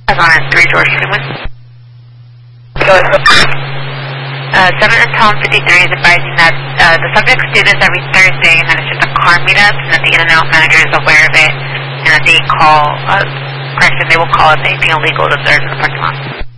on 3 George Freeman. 7 and Tom 53 is advising that the subjects do this every Thursday, and that it's just a car meetup, and that the In-N-Out manager is aware of it, and that they will call if anything illegal is observed in the parking lot.